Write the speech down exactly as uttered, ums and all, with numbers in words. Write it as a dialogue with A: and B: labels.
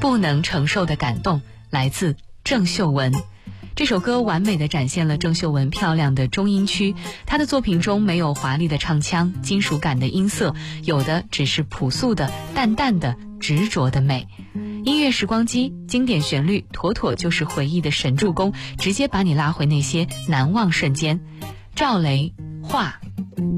A: 不能承受的感动，来自郑秀文。这首歌完美地展现了郑秀文漂亮的中音区，她的作品中没有华丽的唱腔、金属感的音色，有的只是朴素的、淡淡的、执着的美。音乐时光机，经典旋律妥妥就是回忆的神助攻，直接把你拉回那些难忘瞬间。赵雷，画。